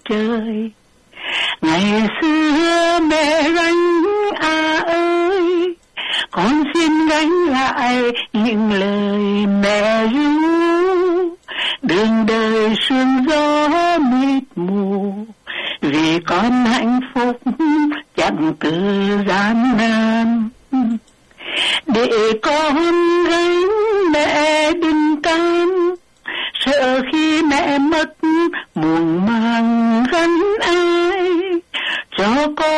trời. Ngày xưa mẹ gánh ơi, con xin gánh lại những lời mẹ ru. Đường đời sương gió mịt mù, vì con hạnh phúc chẳng từ gian nan. Để con gánh mẹ